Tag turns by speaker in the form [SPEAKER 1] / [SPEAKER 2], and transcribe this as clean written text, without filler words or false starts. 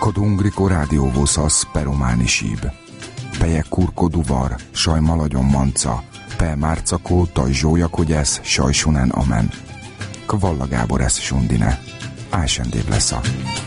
[SPEAKER 1] Kod Ungriko rádióvószasz perománi síb. Peje kurko duvar, saj maladjon manca, pe márcakó, taj zsója kogyesz, saj sunán amen. Kvalla Gábor esz sundine. Ásendév lesza.